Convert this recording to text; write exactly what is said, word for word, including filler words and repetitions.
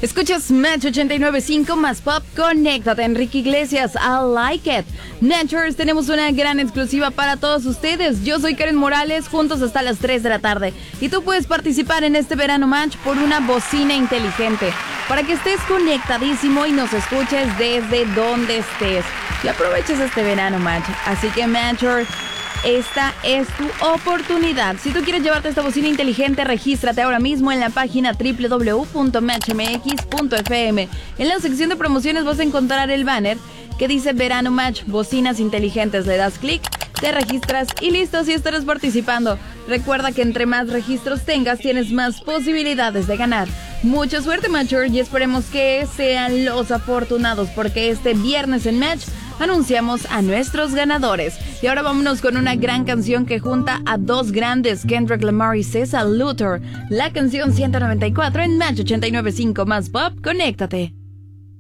Escuchas Match ochenta y nueve punto cinco más pop. Conéctate, Enrique Iglesias. I like it. Natures, tenemos una gran exclusiva para todos ustedes. Yo soy Karen Morales, juntos hasta las tres de la tarde. Y tú puedes participar en este Verano Match por una bocina inteligente, para que estés conectadísimo y nos escuches desde donde estés. Y aproveches este Verano Match. Así que, Matcher, esta es tu oportunidad. Si tú quieres llevarte esta bocina inteligente, regístrate ahora mismo en la página doble u doble u doble u punto match m x punto f m. En la sección de promociones vas a encontrar el banner que dice Verano Match, bocinas inteligentes. Le das clic, te registras y listo, así estarás participando. Recuerda que entre más registros tengas, tienes más posibilidades de ganar. Mucha suerte, Matcher, y esperemos que sean los afortunados, porque este viernes en Match anunciamos a nuestros ganadores. Y ahora vámonos con una gran canción que junta a dos grandes, Kendrick Lamar y César Luther. La canción ciento noventa y cuatro en Match ochenta y nueve punto cinco más pop. Conéctate.